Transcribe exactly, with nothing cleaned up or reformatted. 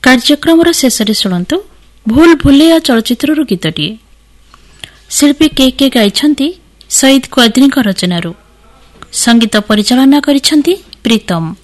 କାର୍ଯ୍ୟକ୍ରମର ଶେଷରେ ଶୁଣନ୍ତୁ ଭୁଲ ଭୁଲେୟା ଚଳଚ୍ଚିତ୍ରରୁ ଗୀତଟିଏ। ଶିଳ୍ପୀ କେ କେ ଗାଇଛନ୍ତି ସଇଦ କ୍ୱାଦ୍ରୀଙ୍କ ରଚନାରୁ। ସଙ୍ଗୀତ ପରିଚାଳନା କରିଛନ୍ତି ପ୍ରୀତମ।